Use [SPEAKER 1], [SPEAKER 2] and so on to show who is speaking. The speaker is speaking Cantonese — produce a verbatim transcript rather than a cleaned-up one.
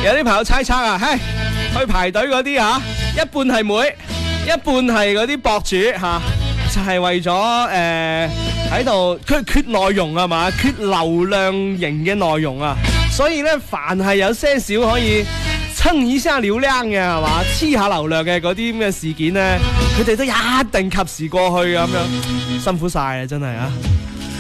[SPEAKER 1] 有啲朋友猜測啊，嘿，去排隊嗰啲吓，一半係妹，一半係嗰啲博主吓、啊，就係、是、為咗誒喺度缺缺內容啊嘛，缺流量型嘅內容啊，所以咧凡係有些少可以蹭一下流量嘅係嘛，黐下流量嘅嗰啲咁嘅事件咧，佢哋都一定及時過去咁樣，辛苦晒啊，真係啊！